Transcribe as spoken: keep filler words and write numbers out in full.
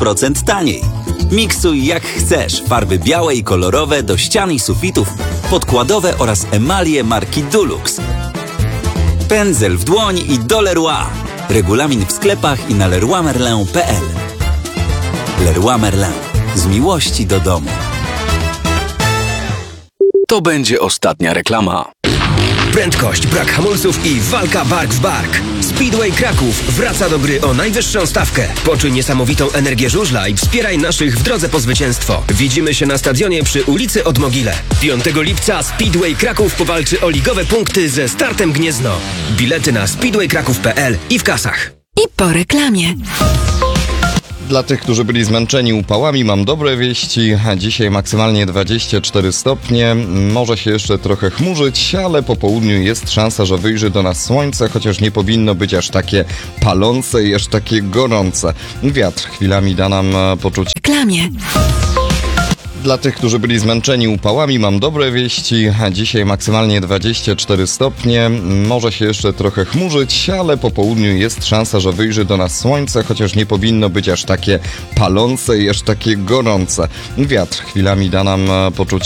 procent taniej. Miksuj jak chcesz farby białe i kolorowe do ścian i sufitów, podkładowe oraz emalie marki Dulux. Pędzel w dłoń i do Leroy. Regulamin w sklepach i na leroy merlin kropka p l. Leroy Merlin. Z miłości do domu. To będzie ostatnia reklama. Prędkość, brak hamulców i walka bark w bark. Speedway Kraków wraca do gry o najwyższą stawkę. Poczuj niesamowitą energię żużla i wspieraj naszych w drodze po zwycięstwo. Widzimy się na stadionie przy ulicy Odmogile. piątego lipca Speedway Kraków powalczy o ligowe punkty ze Startem Gniezno. Bilety na speedway kraków kropka p l i w kasach. I po reklamie. Dla tych, którzy byli zmęczeni upałami, mam dobre wieści. Dzisiaj maksymalnie dwadzieścia cztery stopnie. Może się jeszcze trochę chmurzyć, ale po południu jest szansa, że wyjrzy do nas słońce, chociaż nie powinno być aż takie palące i aż takie gorące. Wiatr chwilami da nam poczucie. Reklamie. Dla tych, którzy byli zmęczeni upałami, mam dobre wieści. Dzisiaj maksymalnie dwadzieścia cztery stopnie. Może się jeszcze trochę chmurzyć, ale po południu jest szansa, że wyjrzy do nas słońce, chociaż nie powinno być aż takie palące i aż takie gorące. Wiatr chwilami da nam poczucie